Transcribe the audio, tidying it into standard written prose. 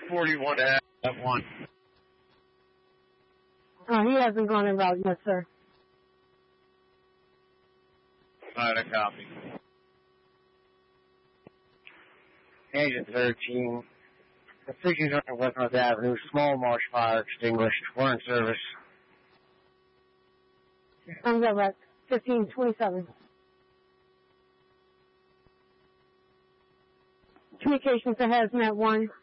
41 to that one. He hasn't gone en route yet, sir. Alright, I copy. Agent 13. The 1500 West North Avenue, small marsh fire extinguished. We're in service. I'm direct. 1527. Communications to Hazmat 1.